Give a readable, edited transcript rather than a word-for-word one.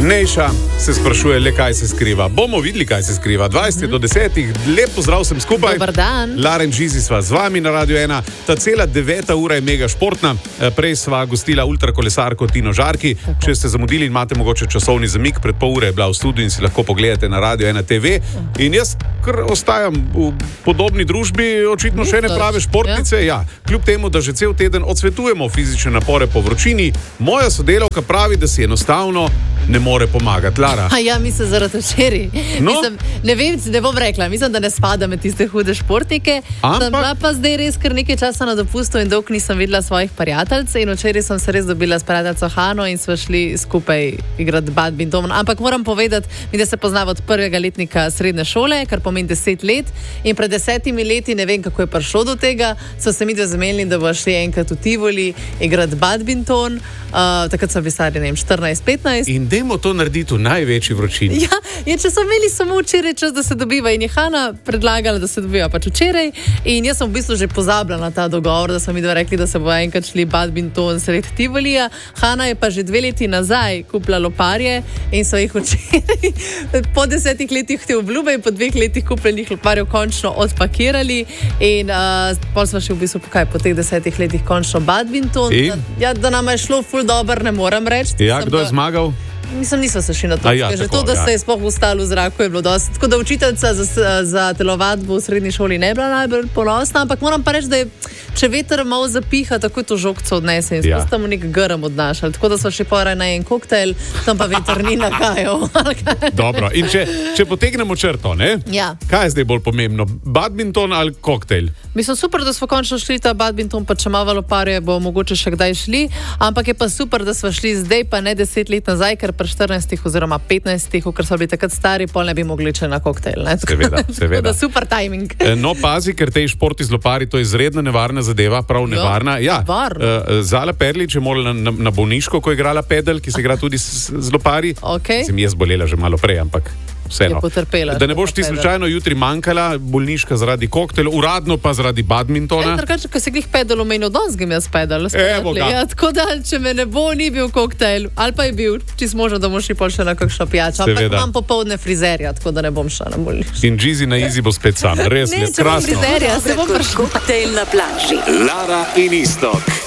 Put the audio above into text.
Nejša se sprašuje, le kaj se skriva. Bomo videli, kaj se skriva. 20 do 10. Lep pozdrav sem skupaj. Dobar dan. Laren Džizi sva z vami na Radio 1. Ta cela 9. ura je mega športna. Prej sva gostila ultrakolesarko Tino Žarki. Če ste zamudili in imate mogoče časovni zamik, pred pol ure je bila v studiu in si lahko pogledate na Radio 1 TV. In jaz kar ostajam v podobni družbi, očitno še ne prave športnice. Ja. Kljub temu, da že cel teden odsvetujemo fizične napore po vročini, moja sodelavka pravi, da si enostavno ne more pomagati. Lara. Ja, mislim zaradi včeraj. No? Ne vem, ne bom rekla, mislim, da ne spada med tiste hude športnike. Sem bila pa zdaj res kar nekaj časa na dopustu in dolgo nisem videla svojih prijateljcev in včeraj sem se res dobila s prijateljico Hano in sva šli skupaj igrati badminton. Ampak moram povedati, da se poznava od prvega letnika srednje šole, kar pomeni 10 let in pred 10 leti, ne vem kako je prišlo do tega, so se mi dve zamenili, da bo šli enkrat v Tivoli igrati badminton. Takrat so bili stari, ne vem, 14-15. In dajmo to narediti v največji vročini. Ja, če so imeli samo včeraj čas, da se dobiva in je Hana predlagala, da se dobiva pač včeraj in jaz sem v bistvu že pozabila na ta dogovor, da so mi dva rekli, da se bo enkrat šli badminton sred Tivolija. Hana je pa že 2 leti nazaj kupila loparje in so jih včeraj po 10 letih te obljube in po 2 letih kupljenih loparjev končno odpakirali in pol smo še v bistvu po teh 10 letih končno badminton. Da nam je šlo ful dobro, ne moram reči. Ja, kdo je zmagal? Mislim, niso se še na to. Že to, da se je sploh ustalo v zraku, je bilo dosti. Tako da učiteljica za telovadbo v srednji šoli ne bila najbolj ponosna, ampak moram pa reči, da je, če veter malo zapiha, tako to žogco odnese in spustamo nek grm odnašali. Tako da so še poraj na en koktajl, tam pa veter ni nahajal. Dobro, in če potegnemo črto, ne? Ja. Kaj je zdaj bolj pomembno? Badminton ali koktajl? Mislim, super, da smo končno šli ta badminton, pa če malo loparje bo mogoče še kdaj šli, ampak je pa super, da smo šli zdaj, pa ne 10 let nazaj, ker pri 14 oziroma 15, ker so bili takrat stari, pol ne bi mogli če na koktajl. Seveda. Super timing. No, pazi, ker tej športi z loparji, to je izredno nevarna zadeva, prav nevarna. Ja, Zala Perlič je morala na bolniško, ko je igrala pedal, ki se igra tudi z loparji. Sem jaz bolela že malo prej, ampak vseeno. Da ne boš ti slučajno jutri manjkala, bolniška zaradi koktajla, uradno pa zaradi badmintona. Ker se glih pedal omenil, danes grem jaz pedal. Tako da, če me ne bo, ni bil koktajl, ali pa je bil, čisto možno, da bomo šli pol še na kakšno pijačo. Ampak imam popoldne frizerja, tako da ne bom šla na bolniško. In Džizi na izi bo spet sam. Res, krasno. Ne, če bom frizerja, se bom prišla. Koktajl na plaži. Lara in Iztok.